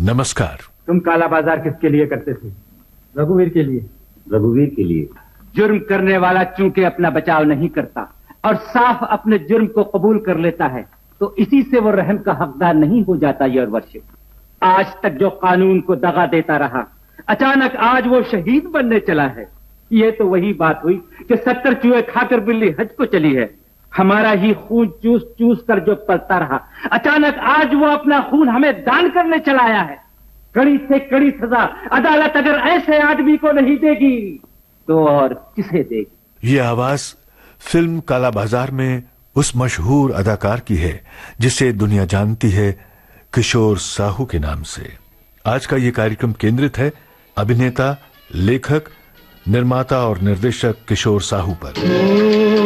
नमस्कार। तुम काला बाजार किसके लिए करते थे? रघुवीर के लिए। रघुवीर के लिए। जुर्म करने वाला चूंकि अपना बचाव नहीं करता और साफ अपने जुर्म को कबूल कर लेता है, तो इसी से वो रहम का हकदार नहीं हो जाता। योर वर्शिप, आज तक जो कानून को दगा देता रहा, अचानक आज वो शहीद बनने चला है। ये तो वही बात हुई कि 70 चूहे खाकर बिल्ली हज को चली है। हमारा ही खून चूस चूस कर जो पलता रहा, अचानक आज वो अपना खून हमें दान करने चला आया है। कड़ी से कड़ी सजा अदालत अगर ऐसे आदमी को नहीं देगी तो और किसे देगी? ये आवाज फिल्म काला बाजार में उस मशहूर अदाकार की है जिसे दुनिया जानती है किशोर साहू के नाम से। आज का ये कार्यक्रम केंद्रित है अभिनेता, लेखक, निर्माता और निर्देशक किशोर साहू पर।